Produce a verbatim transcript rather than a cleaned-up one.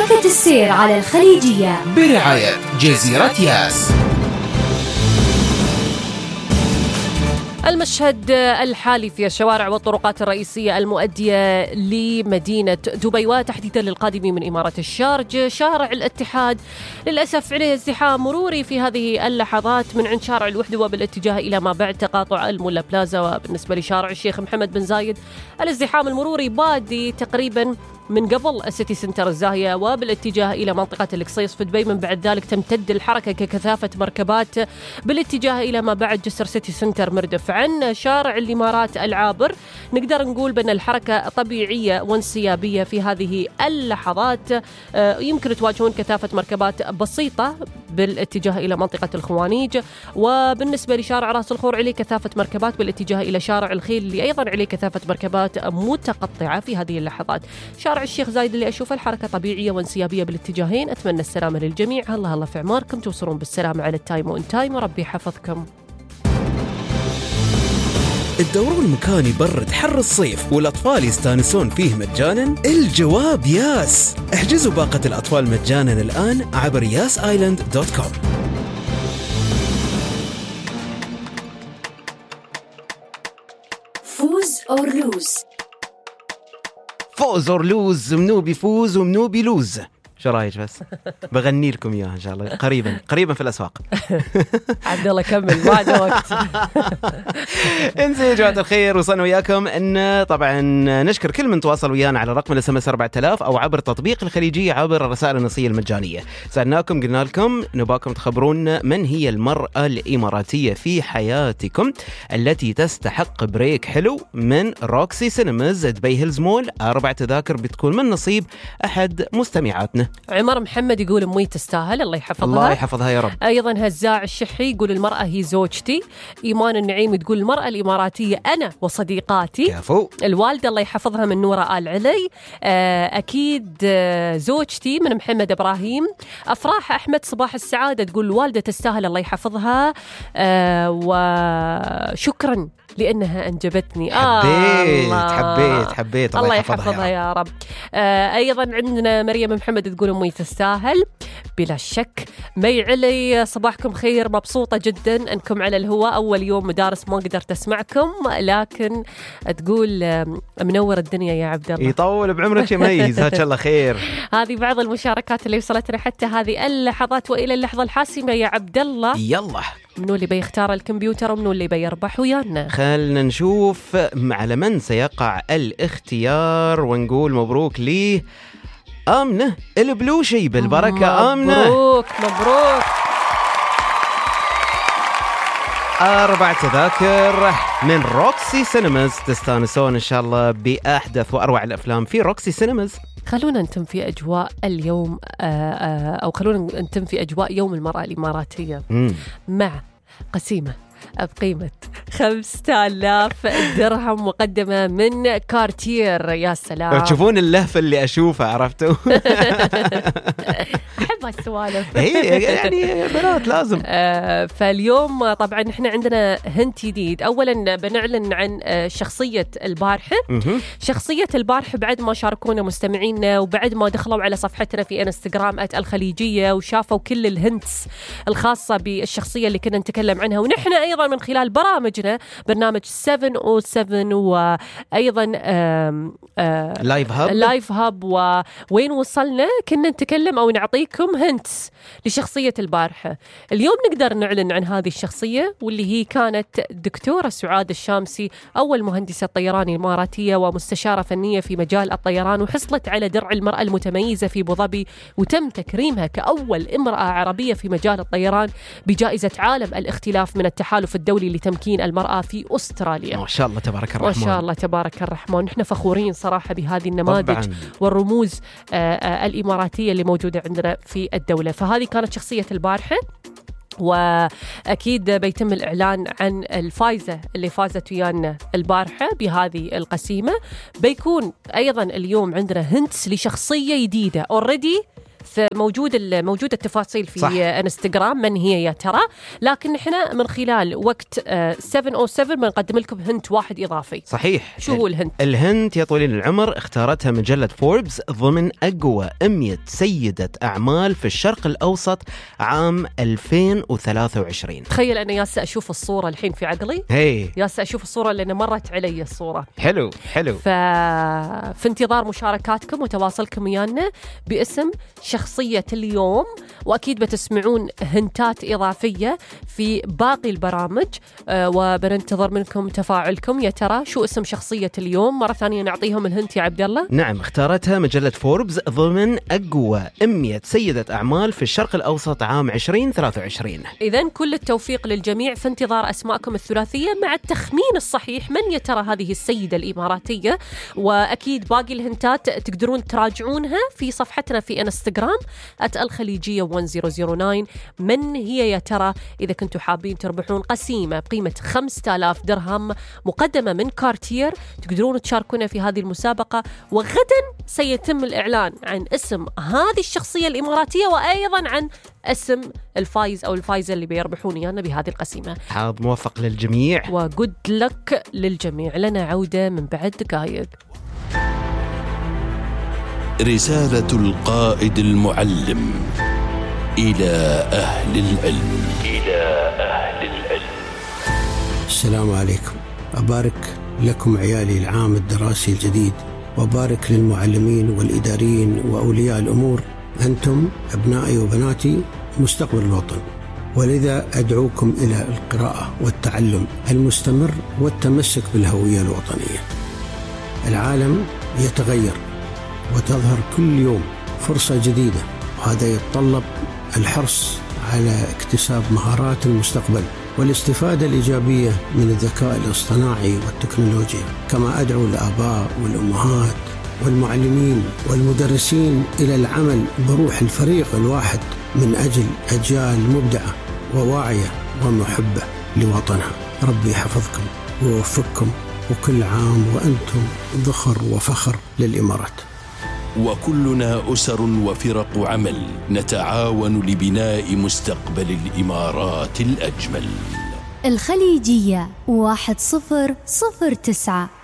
حركة السير على الخليجية برعاية جزيرة ياس. المشهد الحالي في الشوارع والطرقات الرئيسية المؤدية لمدينة دبي وتحديدا للقادمين من إمارة الشارجة. شارع الاتحاد للأسف عليه ازدحام مروري في هذه اللحظات من عند شارع الوحدة وبالاتجاه إلى ما بعد تقاطع المولا بلازا. وبالنسبة لشارع الشيخ محمد بن زايد الازدحام المروري بادي تقريبا من قبل السيتي سنتر الزاهية وبالاتجاه إلى منطقة القصيص في دبي. من بعد ذلك تمتد الحركة ككثافة مركبات بالاتجاه إلى ما بعد جسر سيتي سنتر مردف. عن شارع الإمارات العابر نقدر نقول بأن الحركة طبيعية وانسيابية في هذه اللحظات. يمكن تواجهون كثافة مركبات بسيطة بالاتجاه إلى منطقة الخوانيج. وبالنسبة لشارع راس الخور عليه كثافة مركبات بالاتجاه إلى شارع الخيل اللي أيضا عليه كثافة مركبات متقطعة في هذه اللحظات. شارع الشيخ زايد اللي أشوف الحركة طبيعية وانسيابية بالاتجاهين. أتمنى السلامة للجميع. الله الله في عماركم توصلون بالسلامة على التايم وإن تايم وربي حفظكم. تدورون مكان يبرد حر الصيف والأطفال يستانسون فيه مجانا؟ الجواب ياس. احجزوا باقة الأطفال مجانا الآن عبر ياس آيلاند دوت كوم. فوز أو لوز. فوز اور لوز، منو بيفوز ومنو بيلوز. شو رايك بس بغني لكم اياها ان شاء الله قريبا قريبا في الاسواق. عبد الله كمل ما عنده وقت. انزين يا جماعه الخير، وصلنا وياكم ان طبعا نشكر كل من تواصل ويانا على رقم الاس ام اس أربعة آلاف او عبر تطبيق الخليجيه عبر الرسائل النصيه المجانيه. سالناكم قلنا لكم نباكم تخبرون من هي المراه الاماراتيه في حياتكم التي تستحق بريك حلو من روكسي سينماز دبي هيلز مول. اربع تذاكر بتكون من نصيب احد مستمعاتنا. عمر محمد يقول أمي تستاهل، الله يحفظها. الله يحفظها يا رب. أيضا هزاع الشحي يقول المرأة هي زوجتي. إيمان النعيم تقول المرأة الإماراتية أنا وصديقاتي. كفو. الوالدة الله يحفظها من نورة آل علي. أكيد زوجتي من محمد إبراهيم. أفراح أحمد صباح السعادة تقول الوالدة تستاهل الله يحفظها. وشكرا لأنها أنجبتني. حبيت آه حبيت حبيت الله يحفظها يا, يا رب. آه أيضا عندنا مريم محمد تقول أمي تستاهل بلا شك. مي علي صباحكم خير، مبسوطة جدا أنكم على الهواء. أول يوم مدارس ما قدرت أسمعكم لكن تقول منور الدنيا يا عبد الله. يطول بعمرك يا مي، جزاك الله خير. هذه بعض المشاركات اللي وصلتنا حتى هذه اللحظات. وإلى اللحظة الحاسمة يا عبد الله، يلا منو اللي بيختار الكمبيوتر ومنو اللي بيربح ويانا؟ خلنا نشوف على من سيقع الاختيار ونقول مبروك لي آمنة البلوشي. بالبركة آمنة، مبروك مبروك. أربع تذاكر من روكسي سينماز، تستانسون إن شاء الله بأحدث وأروع الأفلام في روكسي سينماز. خلونا نتم في أجواء اليوم أو خلونا نتم في أجواء يوم المرأة الإماراتية مم. مع قسيمة بقيمة خمسة آلاف درهم مقدمة من كارتير. يا سلام، تشوفون اللهفة اللي أشوفها، عرفتوا؟ أحب السوالف. هي يعني بنات لازم. آه فاليوم طبعا احنا عندنا هنت جديد. أولا بنعلن عن شخصية البارحة. شخصية البارحة بعد ما شاركونا مستمعينا وبعد ما دخلوا على صفحتنا في انستغرام الخليجية وشافوا كل الهنتس الخاصة بالشخصية اللي كنا نتكلم عنها، ونحن أيضا من خلال برامجنا برنامج سبعة أو سبعة وأيضا آم آم لايف هاب لايف هاب ووين وصلنا كنا نتكلم أو نعطيكم هنتس لشخصية البارحة. اليوم نقدر نعلن عن هذه الشخصية واللي هي كانت دكتورة سعاد الشامسي، أول مهندسة طيران إماراتية ومستشارة فنية في مجال الطيران، وحصلت على درع المرأة المتميزة في أبو ظبي، وتم تكريمها كأول امرأة عربية في مجال الطيران بجائزة عالم الاختلاف من التحالف الدولي لتمكين المرأة في أستراليا. ما شاء الله تبارك الرحمن. ما شاء الله تبارك الرحمن. نحن فخورين صراحة بهذه النماذج طبعاً. والرموز آآ الإماراتية اللي موجودة عندنا في الدولة. فهذه كانت شخصية البارحة، وأكيد بيتم الإعلان عن الفائزة اللي فازت ويانا البارحة بهذه القسيمة. بيكون أيضا اليوم عندنا هنتس لشخصية جديدة اوريدي موجود موجود التفاصيل في صح. انستغرام من هي يا ترى، لكن احنا من خلال وقت سبعة أو سبعة بنقدم لكم هنت واحد إضافي. صحيح. شو هو الهنت؟ الهنت يا طويل العمر اختارتها مجلة فوربس ضمن أقوى مئة سيدة أعمال في الشرق الأوسط عام ألفين وثلاثة وعشرين. تخيل أنا ياسا أشوف الصورة الحين في عقلي. هي ياسا أشوف الصورة لأن مرت علي الصورة. حلو حلو. ففي انتظار مشاركاتكم وتواصلكم ويانا باسم شخصية اليوم، وأكيد بتسمعون هنتات إضافية في باقي البرامج، أه وبننتظر منكم تفاعلكم. يا ترى شو اسم شخصية اليوم؟ مرة ثانية نعطيهم الهنت يا عبد الله. نعم، اختارتها مجلة فوربس ضمن أقوى مئة سيدة أعمال في الشرق الأوسط عام ألفين وثلاثة وعشرين. إذن كل التوفيق للجميع في انتظار أسماءكم الثلاثية مع التخمين الصحيح من يا ترى هذه السيدة الإماراتية. وأكيد باقي الهنتات تقدرون تراجعونها في صفحتنا في انستغرام آت الخليجية ألف وتسعة. من هي يا ترى؟ إذا كنتوا حابين تربحون قسيمة بقيمة خمسة آلاف درهم مقدمة من كارتير، تقدرون تشاركونا في هذه المسابقة، وغدا سيتم الإعلان عن اسم هذه الشخصية الإماراتية وأيضا عن اسم الفايز أو الفايزة اللي بيربحون يانا بهذه القسيمة. حظ موفق للجميع وجود لك للجميع. لنا عودة من بعد دقائق. رسالة القائد المعلم إلى أهل العلم. إلى أهل العلم. السلام عليكم. أبارك لكم عيالي العام الدراسي الجديد، وبارك للمعلمين والإداريين وأولياء الأمور. أنتم أبنائي وبناتي مستقبل الوطن، ولذا أدعوكم إلى القراءة والتعلم المستمر والتمسك بالهوية الوطنية. العالم يتغير وتظهر كل يوم فرصة جديدة، وهذا يتطلب الحرص على اكتساب مهارات المستقبل والاستفادة الإيجابية من الذكاء الاصطناعي والتكنولوجيا. كما أدعو الآباء والأمهات والمعلمين والمدرسين إلى العمل بروح الفريق الواحد من أجل أجيال مبدعة وواعية ومحبة لوطنها. ربي يحفظكم ويوفقكم، وكل عام وأنتم ذخر وفخر للإمارات. وكلنا أسر وفرق عمل نتعاون لبناء مستقبل الإمارات الأجمل. الخليجية واحد صفر صفر تسعة.